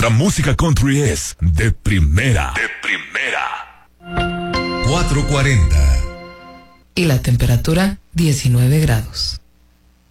nuestra música country es de primera. De primera. 440. Y la temperatura, 19 grados.